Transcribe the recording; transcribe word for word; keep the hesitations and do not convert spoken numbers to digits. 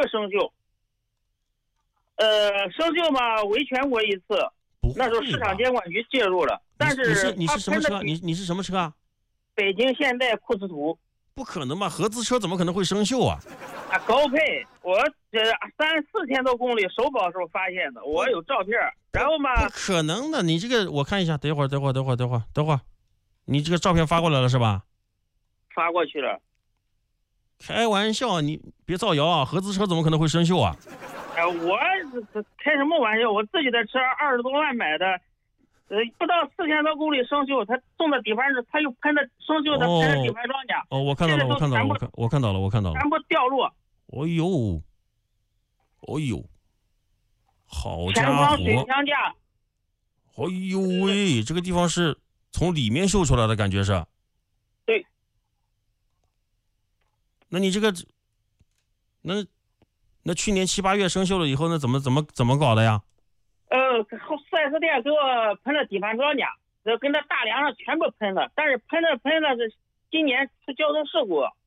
部生锈。呃，生锈嘛，维权过一次，那时候市场监管局介入了。但是你是你是什么车？你你是什么车啊？ 北京现代库斯图。 不可能吧？合资车怎么可能会生锈啊？ 啊，高配，我这三四千多公里首保时候发现的，我有照片。然后嘛， 不可能的，你这个我看一下，等一会儿，等会儿，等会儿，等会儿，等会儿，你这个照片发过来了是吧？ 发过去了。 开玩笑，你别造谣啊！合资车怎么可能会生锈啊？ 哎，我开什么玩笑？我自己的车二十多万买的，呃，不到四千多公里生锈，他送的底盘是，他又喷的生锈的喷的底盘装甲。 哦，我看到了，我看到了，我看我看到了，我看到了， 全部掉落。 哦呦，哦呦，好家伙！ 前方水箱架。 哦呦喂，这个地方是从里面锈出来的感觉是？ 对。 那你这个，那那去年七八月生锈了以后，那怎么怎么怎么搞的呀？ 呃，四 S 店给我喷了底盘装甲，跟那大梁上全部喷了，但是喷了喷了是今年出交通事故，